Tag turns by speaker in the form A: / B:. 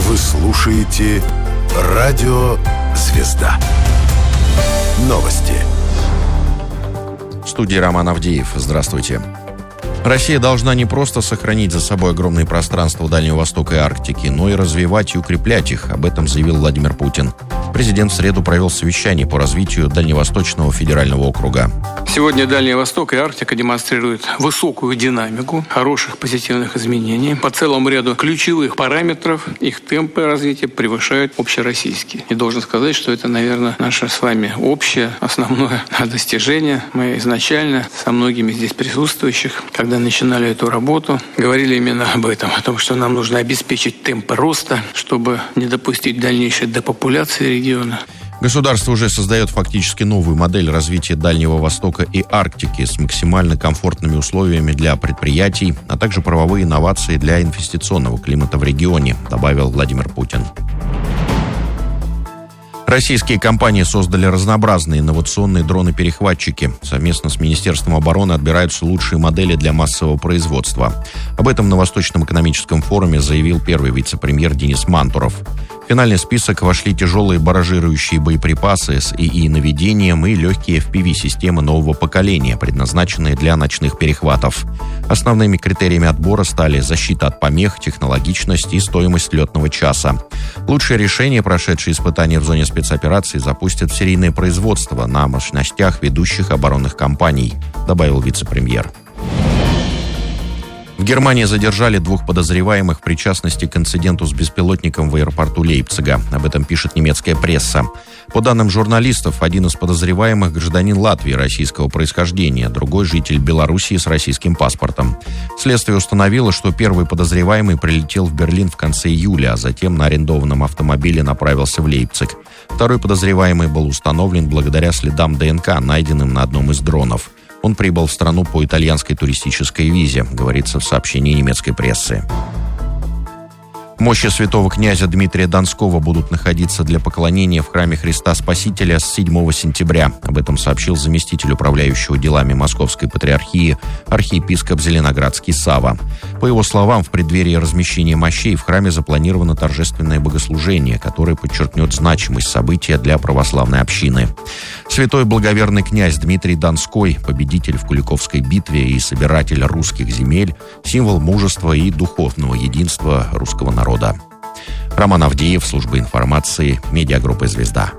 A: Вы слушаете «Радио Звезда». Новости.
B: В студии Роман Авдеев. Здравствуйте. Россия должна не просто сохранить за собой огромные пространства Дальнего Востока и Арктики, но и развивать и укреплять их. Об этом заявил Владимир Путин. Президент в среду провел совещание по развитию Дальневосточного федерального округа.
C: Сегодня Дальний Восток и Арктика демонстрируют высокую динамику, хороших позитивных изменений. По целому ряду ключевых параметров их темпы развития превышают общероссийские. И должен сказать, что это, наверное, наше с вами общее, основное достижение. Мы изначально со многими здесь присутствующих, когда начинали эту работу, говорили именно об этом, о том, что нам нужно обеспечить темпы роста, чтобы не допустить дальнейшей депопуляции региона.
B: Государство уже создает фактически новую модель развития Дальнего Востока и Арктики с максимально комфортными условиями для предприятий, а также правовые инновации для инвестиционного климата в регионе, добавил Владимир Путин. Российские компании создали разнообразные инновационные дроны-перехватчики. Совместно с Министерством обороны отбираются лучшие модели для массового производства. Об этом на Восточном экономическом форуме заявил первый вице-премьер Денис Мантуров. В финальный список вошли тяжелые баражирующие боеприпасы с ИИ-наведением и легкие FPV-системы нового поколения, предназначенные для ночных перехватов. Основными критериями отбора стали защита от помех, технологичность и стоимость летного часа. Лучшие решения, прошедшие испытания в зоне спецоперации, запустят в серийное производство на мощностях ведущих оборонных компаний, добавил вице-премьер. В Германии задержали 2 подозреваемых в причастности к инциденту с беспилотником в аэропорту Лейпцига. Об этом пишет немецкая пресса. По данным журналистов, один из подозреваемых – гражданин Латвии российского происхождения, другой – житель Белоруссии с российским паспортом. Следствие установило, что первый подозреваемый прилетел в Берлин в конце июля, а затем на арендованном автомобиле направился в Лейпциг. Второй подозреваемый был установлен благодаря следам ДНК, найденным на одном из дронов. Он прибыл в страну по итальянской туристической визе, говорится в сообщении немецкой прессы. Мощи святого князя Дмитрия Донского будут находиться для поклонения в храме Христа Спасителя с 7 сентября. Об этом сообщил заместитель управляющего делами Московской патриархии архиепископ Зеленоградский Сава. По его словам, в преддверии размещения мощей в храме запланировано торжественное богослужение, которое подчеркнет значимость события для православной общины. Святой благоверный князь Дмитрий Донской, победитель в Куликовской битве и собиратель русских земель, символ мужества и духовного единства русского народа. Роман Авдеев, служба информации, медиагруппа «Звезда».